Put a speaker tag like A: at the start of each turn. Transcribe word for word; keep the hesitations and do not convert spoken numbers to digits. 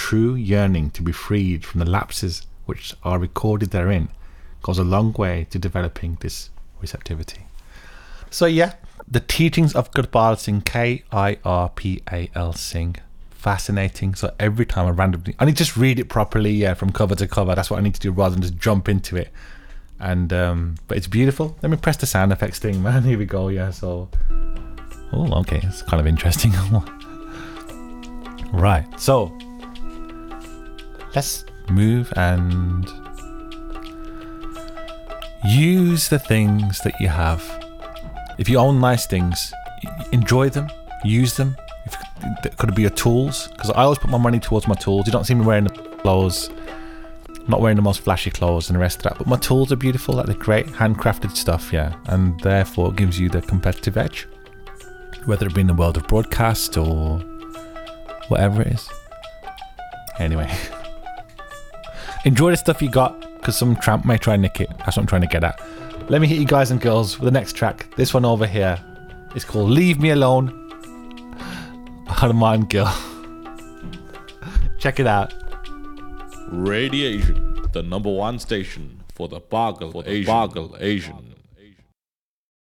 A: true yearning to be freed from the lapses which are recorded therein goes a long way to developing this receptivity. So yeah, the teachings of Kirpal Singh, K I R P A L Singh. Fascinating. So every time I randomly, I need to just read it properly, yeah, from cover to cover. That's what I need to do rather than just jump into it. And um, but it's beautiful. Let me press the sound effects thing, man. Here we go. Yeah. So, oh, okay, it's kind of interesting. Right. So let's move and use the things that you have. If you own nice things, enjoy them, use them. If, could it be your tools? Because I always put my money towards my tools. You don't see me wearing the clothes, not wearing the most flashy clothes and the rest of that, but my tools are beautiful, like they're great handcrafted stuff, yeah, and therefore it gives you the competitive edge, whether it be in the world of broadcast or whatever it is. Anyway, enjoy the stuff you got, because some tramp may try and nick it. That's what I'm trying to get at. Let me hit you guys and girls with the next track. This one over here is called Leave Me Alone, Hanuman Gill. Check it out.
B: Radiation, the number one station for the Bargal Asian. Bargal Asian.